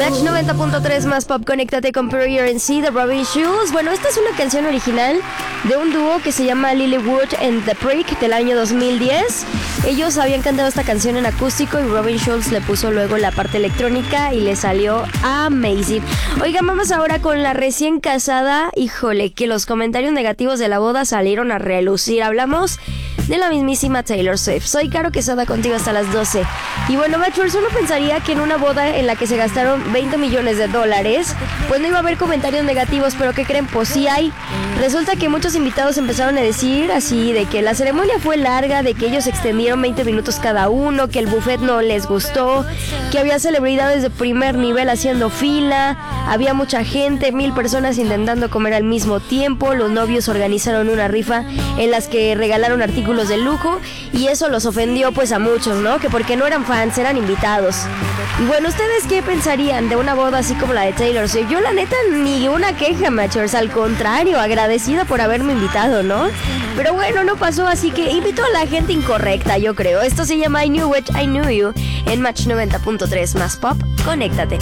Match 90.3 más pop, conéctate con Prayer and See de Robin Schulz. Bueno, esta es una canción original de un dúo que se llama Lilywood and The Prick del año 2010. Ellos habían cantado esta canción en acústico y Robin Schulz le puso luego la parte electrónica y le salió amazing. Oigan, vamos ahora con la recién casada. Híjole, que los comentarios negativos de la boda salieron a relucir. Hablamos de la mismísima Taylor Swift. Soy Caro Quesada contigo hasta las 12. Y bueno, Matchers, uno pensaría que en una boda en la que se gastaron $20 millones, pues no iba a haber comentarios negativos, pero ¿qué creen? Pues sí hay. Resulta que muchos invitados empezaron a decir así, de que la ceremonia fue larga, de que ellos extendieron 20 minutos cada uno, que el buffet no les gustó, que había celebridades de primer nivel haciendo fila, había mucha gente, 1000 personas intentando comer al mismo tiempo, los novios organizaron una rifa en las que regalaron artículos de lujo y eso los ofendió pues a muchos, ¿no? Que porque no eran fans, eran invitados. Y bueno, ¿ustedes qué pensarían de una boda así como la de Taylor Swift? Yo la neta ni una queja, Matchers, al contrario, agradecida por haberme invitado, ¿no? Pero bueno, no pasó, así que invitó a la gente incorrecta, yo creo. Esto se llama I Knew It, I Knew You en Match 90.3 más pop, conéctate.